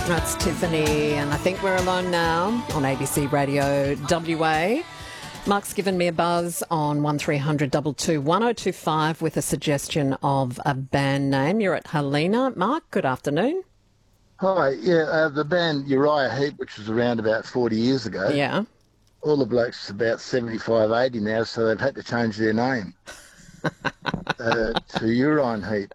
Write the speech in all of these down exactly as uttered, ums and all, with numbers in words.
That's Tiffany, and I think we're alone now on A B C Radio W A. Mark's given me a buzz on one three hundred two two one oh two five with a suggestion of a band name. You're at Helena. Mark, good afternoon. Hi, yeah, uh, the band Uriah Heep, which was around about forty years ago. Yeah. All the blokes are about seventy-five, eighty now, so they've had to change their name uh, to Urine Heep.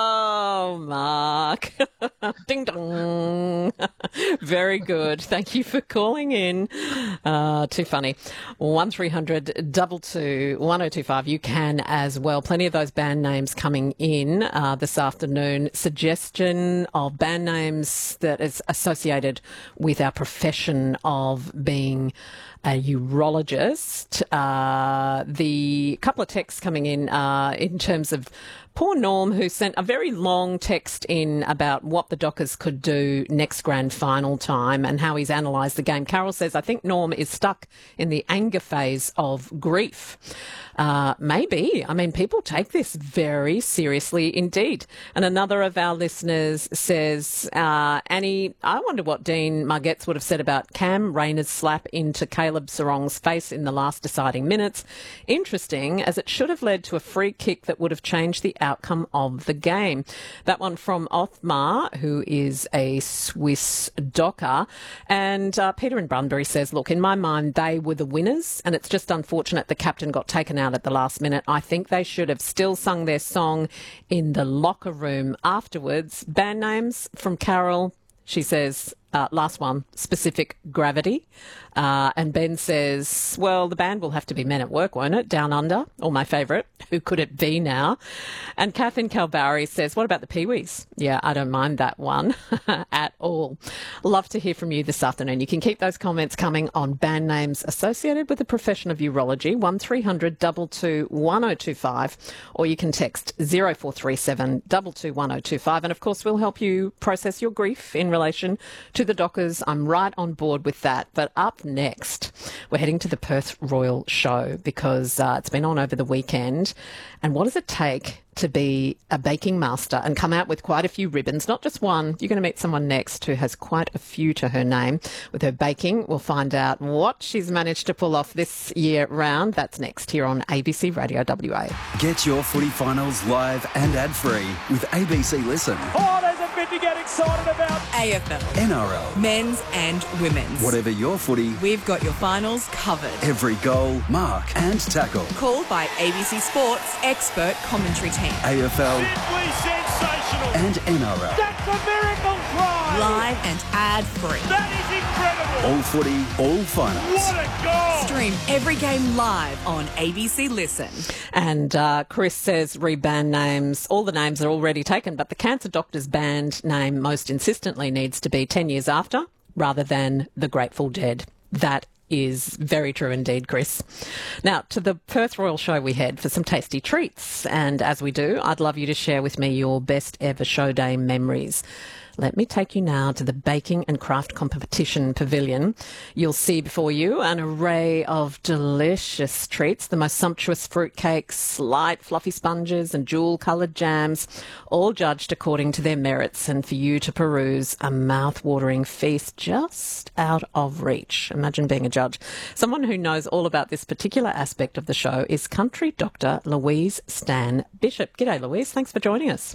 Oh, Mark. Ding dong. Very good. Thank you for calling in. Uh, too funny. one three hundred two two one oh two five. You can as well. Plenty of those band names coming in uh, this afternoon. Suggestion of band names that is associated with our profession of being a urologist. Uh, the couple of texts coming in uh, in terms of poor Norm, who sent a very long text in about what the Dockers could do next grand final time and how he's analysed the game. Carol says, I think Norm is stuck in the anger phase of grief. Uh, maybe. I mean, people take this very seriously indeed. And another of our listeners says, uh, Annie, I wonder what Dean Margetts would have said about Cam Rayner's slap into Caleb Sarong's face in the last deciding minutes. Interesting, as it should have led to a free kick that would have changed the outcome of the game. That one from Othmar, who is a Swiss docker. And uh, Peter in Brunbury says, look, in my mind, they were the winners, and it's just unfortunate the captain got taken out at the last minute. I think they should have still sung their song in the locker room afterwards. Band names from Carol, she says, uh, last one, Specific Gravity. Uh, and Ben says, well, the band will have to be Men at Work, won't it? Down Under, or my favourite, Who Could It Be Now? And Kath in Kalbarri says, what about the Pee-wees? Yeah, I don't mind that one at all. Love to hear from you this afternoon. You can keep those comments coming on band names associated with the profession of urology, one three hundred two two one oh two five, or you can text zero four three seven two two one oh two five. And, of course, we'll help you process your grief in relation to the Dockers. I'm right on board with that. But up next, we're heading to the Perth Royal Show because uh, it's been on over the weekend. And what does it take to be a baking master and come out with quite a few ribbons? Not just one. You're going to meet someone next who has quite a few to her name. With her baking, we'll find out what she's managed to pull off this year round. That's next here on A B C Radio W A. Get your footy finals live and ad-free with A B C Listen. Oh, there's a bit to get excited about. A F L, N R L, men's and women's. Whatever your footy, We've got your finals covered. every goal, mark and tackle. Called by A B C Sports expert commentary team. A F L Simply sensational. and N R L. That's a miracle try. Live and ad-free. That is incredible. All footy, all finals. What a goal. Stream every game live on A B C Listen. And uh, Chris says re-band names. All the names are already taken, but the Cancer Doctors band name most insistently needs to be ten years after rather than the Grateful Dead. That is very true indeed, Chris. Now, to the Perth Royal Show we head for some tasty treats. And as we do, I'd love you to share with me your best ever show day memories. Let me take you now to the Baking and Craft Competition Pavilion. You'll see before you an array of delicious treats, the most sumptuous fruitcakes, light fluffy sponges and jewel-coloured jams, all judged according to their merits, and for you to peruse a mouth-watering feast just out of reach. Imagine being a judge. Someone who knows all about this particular aspect of the show is country doctor Louise Stan Bishop. G'day, Louise. Thanks for joining us.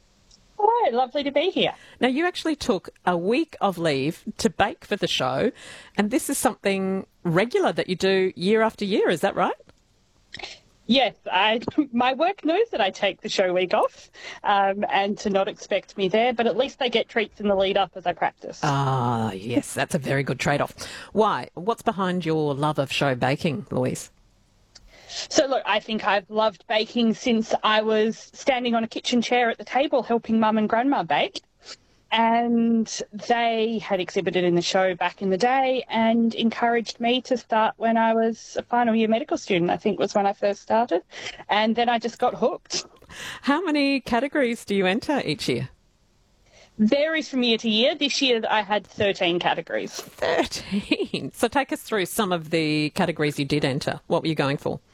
Hello, lovely to be here. Now, you actually took a week of leave to bake for the show, and this is something regular that you do year after year, is that right? Yes, I, my work knows that I take the show week off um, and to not expect me there, but at least they get treats in the lead up as I practice. Ah, yes, that's a very good trade-off. Why? What's behind your love of show baking, Louise? So, look, I think I've loved baking since I was standing on a kitchen chair at the table helping Mum and Grandma bake. And they had exhibited in the show back in the day and encouraged me to start when I was a final year medical student, I think was when I first started. And then I just got hooked. How many categories do you enter each year? Varies from year to year. This year I had thirteen categories. thirteen. So take us through some of the categories you did enter. What were you going for?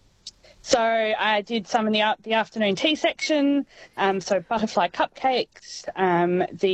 So I did some in the, the afternoon tea section, um, so butterfly cupcakes, um, the